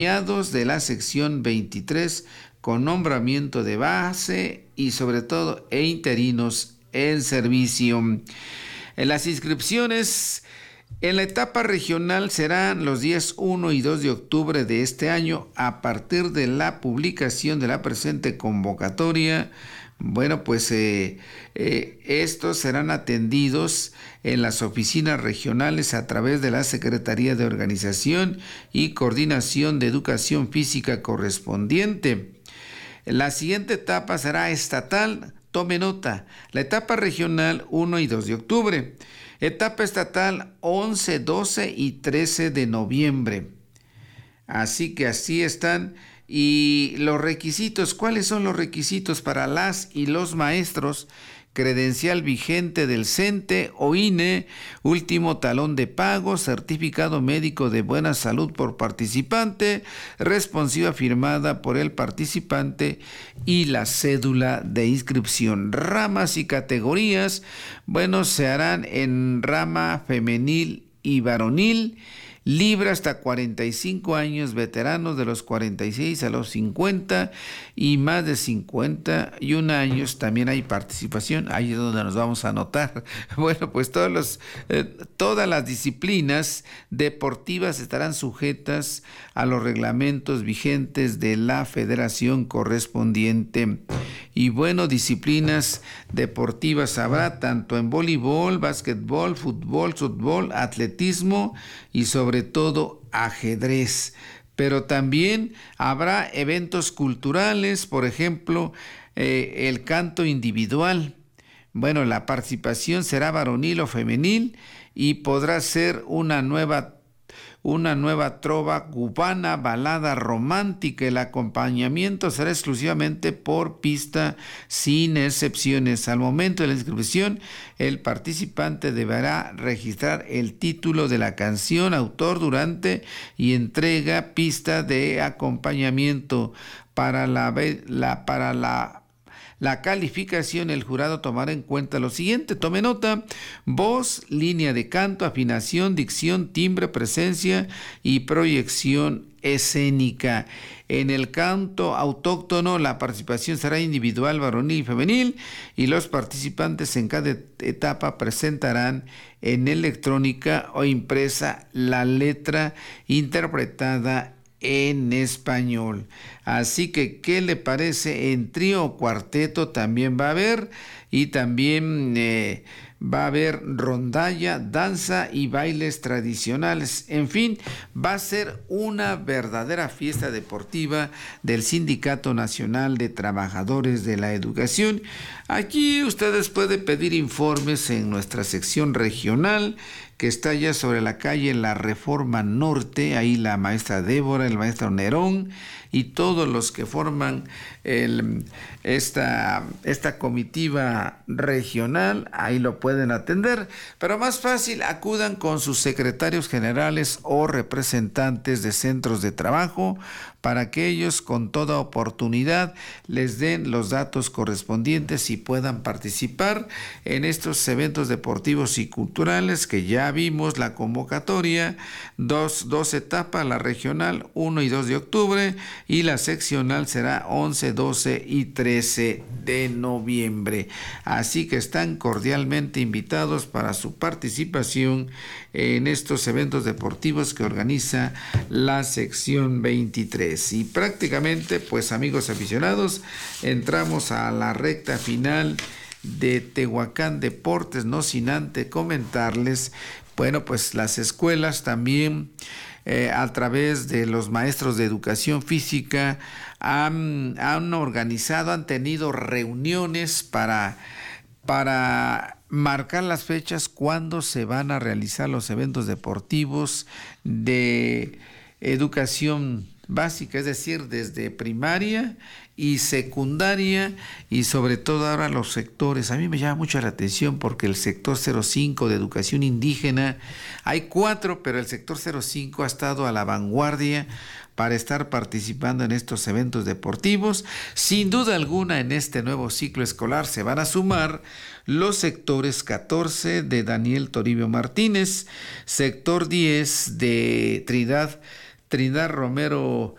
de la sección 23 con nombramiento de base y sobre todo interinos en servicio. En las inscripciones en la etapa regional serán los días 1 y 2 de octubre de este año a partir de la publicación de la presente convocatoria. Bueno, pues estos serán atendidos en las oficinas regionales a través de la Secretaría de Organización y Coordinación de Educación Física correspondiente. La siguiente etapa será estatal. Tome nota, la etapa regional 1 y 2 de octubre. Etapa estatal 11, 12 y 13 de noviembre. Así que así están. Y los requisitos, ¿cuáles son los requisitos para las y los maestros? Credencial vigente del CENTE o INE, último talón de pago, certificado médico de buena salud por participante, responsiva firmada por el participante y la cédula de inscripción. Ramas y categorías, bueno, se harán en rama femenil y varonil. Libre hasta 45 años, veteranos de los 46 a los 50 y más de 51 años también hay participación. Ahí es donde nos vamos a anotar. Bueno, pues todas las disciplinas deportivas estarán sujetas a los reglamentos vigentes de la federación correspondiente. Y bueno, disciplinas deportivas habrá tanto en voleibol, básquetbol, fútbol, softbol, atletismo y sobre todo ajedrez. Pero también habrá eventos culturales, por ejemplo, el canto individual. Bueno, la participación será varonil o femenil y podrá ser una nueva trova cubana, balada romántica. El acompañamiento será exclusivamente por pista, sin excepciones. Al momento de la inscripción, el participante deberá registrar el título de la canción, autor, durante y entrega pista de acompañamiento. Para la calificación, el jurado tomará en cuenta lo siguiente. Tome nota: voz, línea de canto, afinación, dicción, timbre, presencia y proyección escénica. En el canto autóctono, la participación será individual, varonil y femenil, y los participantes en cada etapa presentarán en electrónica o impresa la letra interpretada en español. Así que, ¿qué le parece? En trío o cuarteto también va a haber, y también va a haber rondalla, danza y bailes tradicionales. En fin, va a ser una verdadera fiesta deportiva del Sindicato Nacional de Trabajadores de la Educación. Aquí ustedes pueden pedir informes en nuestra sección regional, que está ya sobre la calle La Reforma Norte. Ahí la maestra Débora, el maestro Nerón y todos los que forman esta comitiva regional, ahí lo pueden atender. Pero más fácil, acudan con sus secretarios generales o representantes de centros de trabajo para que ellos con toda oportunidad les den los datos correspondientes y puedan participar en estos eventos deportivos y culturales que ya vimos la convocatoria. Dos etapas, la regional 1 y 2 de octubre y la seccional será 11, 12 y 13 de noviembre. Así que están cordialmente invitados para su participación en estos eventos deportivos que organiza la sección 23. Y prácticamente, pues amigos aficionados, entramos a la recta final de Tehuacán Deportes, no sin antes comentarles, bueno, pues las escuelas también a través de los maestros de educación física han organizado, han tenido reuniones para marcar las fechas cuando se van a realizar los eventos deportivos de educación básica, es decir, desde primaria y secundaria, y sobre todo ahora los sectores. A mí me llama mucho la atención porque el sector 05 de educación indígena, hay 4, pero el sector 05 ha estado a la vanguardia para estar participando en estos eventos deportivos. Sin duda alguna, en este nuevo ciclo escolar se van a sumar los sectores 14 de Daniel Toribio Martínez, sector 10 de Trinidad Romero